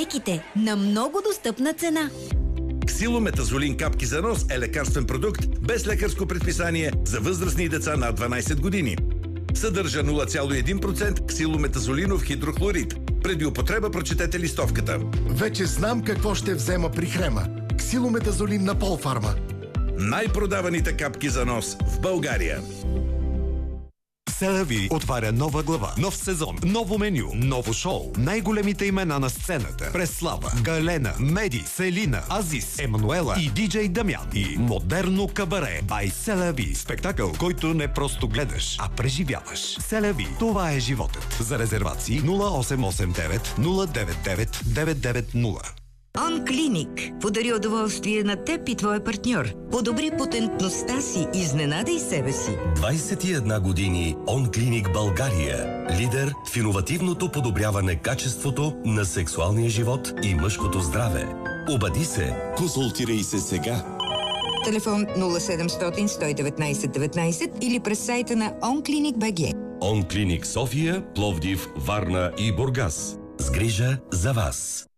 аптеките на много достъпна цена. Ксилометазолин капки за нос е лекарствен продукт без лекарско предписание за възрастни деца над 12 години. Съдържа 0,1% ксилометазолинов хидрохлорид. Преди употреба прочетете листовката. Вече знам какво ще взема при хрема. Ксилометазолин на Полфарма. Най-продаваните капки за нос в България. Селави отваря нова глава, нов сезон, ново меню, ново шоу. Най-големите имена на сцената: Преслава, Галена, Меди, Селина, Азис, Емануела и диджей Дамян. И модерно кабаре by Селави. Спектакъл, който не просто гледаш, а преживяваш. Селави, това е животът. За резервации 0889 099 990. OnClinic подари удоволствие на теб и твоя партньор. Подобри потентността си, изненадай себе си. 21 години OnClinic България. Лидер в иновативното подобряване качеството на сексуалния живот и мъжкото здраве. Обади се. Консултирай се сега. Телефон 0700 119 19 или през сайта на OnClinic.bg. OnClinic София, Пловдив, Варна и Бургас. С грижа за вас.